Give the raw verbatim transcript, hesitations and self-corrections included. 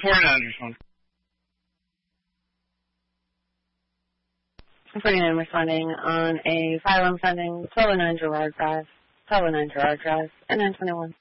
forty-nine responding. forty-nine responding on a file I'm sending, twelve oh nine Gerard Drive, twelve oh nine Gerard Drive, and nine twenty-one.